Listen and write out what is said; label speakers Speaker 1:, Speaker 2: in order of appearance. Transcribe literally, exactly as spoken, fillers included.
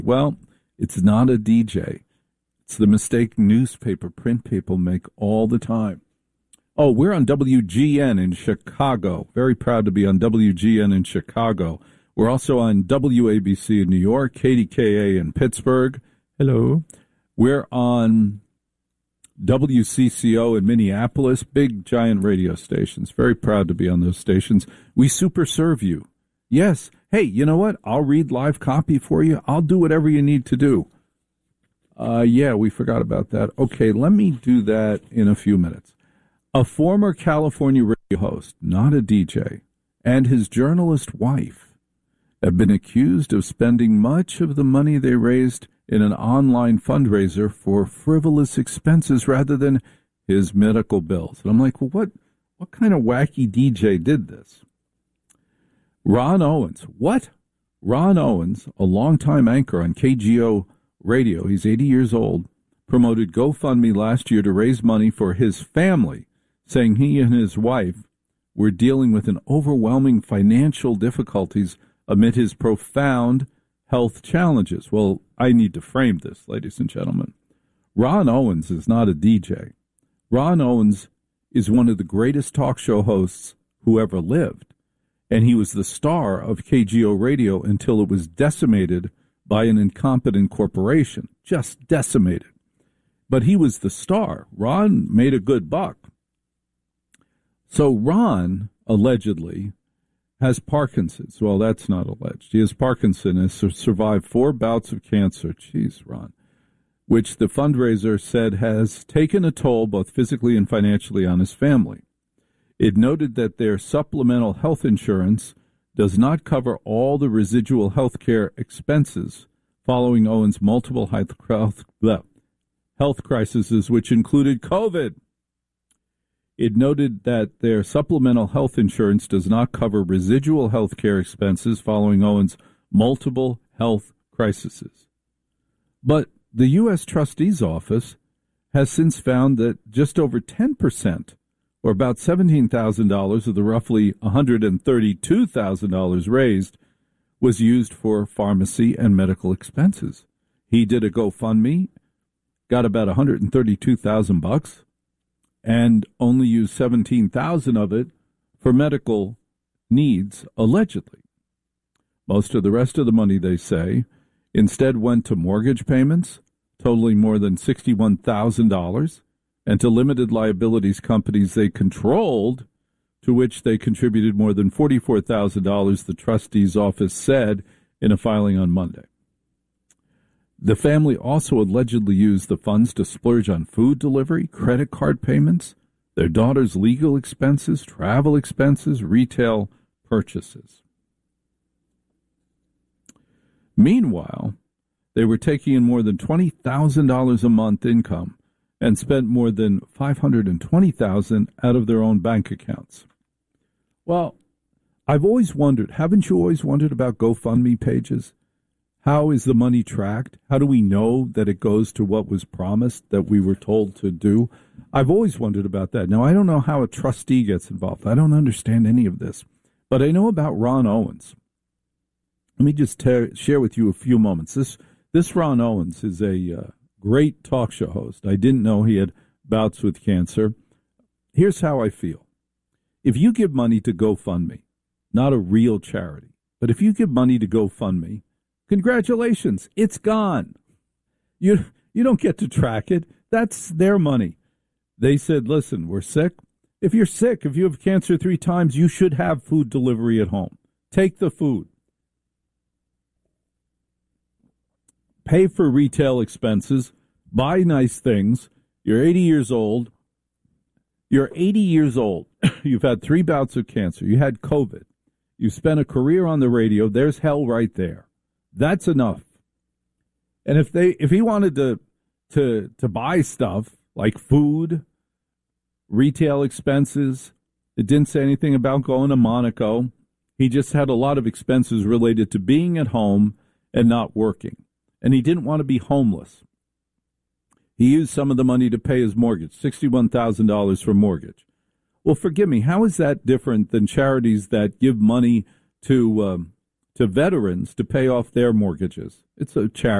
Speaker 1: Well, it's not a D J. It's the mistake newspaper print people make all the time. Oh, we're on W G N in Chicago. Very proud to be on W G N in Chicago. We're also on W A B C in New York, K D K A in Pittsburgh. Hello. We're on W C C O in Minneapolis, big, giant radio stations. Very proud to be on those stations. We super serve you. Yes. Hey, you know what? I'll read live copy for you. I'll do whatever you need to do. Uh, yeah, we forgot about that. Okay, let me do that in a few minutes. A former California radio host, not a D J, and his journalist wife have been accused of spending much of the money they raised in an online fundraiser for frivolous expenses rather than his medical bills. And I'm like, well, what, what kind of wacky D J did this? Ron Owens. What? Ron Owens, a longtime anchor on K G O Radio, he's eighty years old, promoted GoFundMe last year to raise money for his family, saying he and his wife were dealing with an overwhelming financial difficulties amid his profound health challenges. Well, I need to frame this, ladies and gentlemen. Ron Owens is not a D J. Ron Owens is one of the greatest talk show hosts who ever lived, and he was the star of K G O Radio until it was decimated by an incompetent corporation, just decimated. But he was the star. Ron made a good buck. So Ron, allegedly, has Parkinson's. Well, that's not alleged. He has Parkinson's, has survived four bouts of cancer. Jeez, Ron. Which the fundraiser said has taken a toll both physically and financially on his family. It noted that their supplemental health insurance does not cover all the residual health care expenses following Owens' multiple health, health, health crises, which included COVID. It noted that their supplemental health insurance does not cover residual health care expenses following Owens' multiple health crises. But the U S Trustee's office has since found that just over ten percent, or about seventeen thousand dollars of the roughly one hundred thirty-two thousand dollars raised, was used for pharmacy and medical expenses. He did a GoFundMe, got about one hundred thirty-two thousand bucks, and only used seventeen thousand of it for medical needs, allegedly. Most of the rest of the money, they say, instead went to mortgage payments, totaling more than sixty-one thousand dollars, and to limited liabilities companies they controlled, to which they contributed more than forty-four thousand dollars, the trustee's office said in a filing on Monday. The family also allegedly used the funds to splurge on food delivery, credit card payments, their daughter's legal expenses, travel expenses, retail purchases. Meanwhile, they were taking in more than twenty thousand dollars a month income and spent more than five hundred twenty thousand dollars out of their own bank accounts. Well, I've always wondered, haven't you always wondered about GoFundMe pages? How is the money tracked? How do we know that it goes to what was promised, that we were told to do? I've always wondered about that. Now, I don't know how a trustee gets involved. I don't understand any of this. But I know about Ron Owens. Let me just tear, share with you a few moments. This, this Ron Owens is a uh, great talk show host. I didn't know he had bouts with cancer. Here's how I feel. If you give money to GoFundMe, not a real charity, but if you give money to GoFundMe, congratulations, it's gone. You you don't get to track it. That's their money. They said, listen, we're sick. If you're sick, if you have cancer three times, you should have food delivery at home. Take the food. Pay for retail expenses. Buy nice things. You're eighty years old. You're eighty years old. You've had three bouts of cancer. You had COVID. You spent a career on the radio. There's hell right there. That's enough. And if they, if he wanted to, to, to buy stuff like food, retail expenses, it didn't say anything about going to Monaco. He just had a lot of expenses related to being at home and not working. And he didn't want to be homeless. He used some of the money to pay his mortgage, sixty-one thousand dollars for mortgage. Well, forgive me, how is that different than charities that give money to um, to veterans to pay off their mortgages. It's a charity.